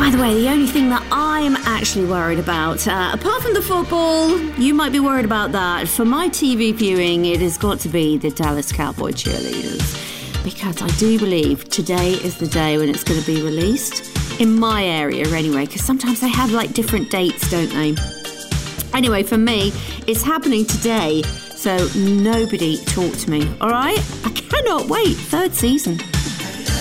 By the way, the only thing that I'm actually worried about, apart from the football, you might be worried about that. For my TV viewing, it has got to be the Dallas Cowboy cheerleaders. Because I do believe today is the day when it's going to be released. In my area anyway, because sometimes they have like different dates, don't they? Anyway, for me, it's happening today. So nobody talk to me, all right? I cannot wait. 3rd season.